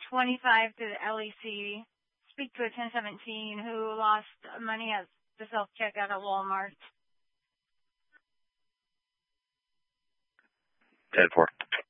25 to the LEC. Speak to a 1017 who lost money at the self-checkout at Walmart. 10-4.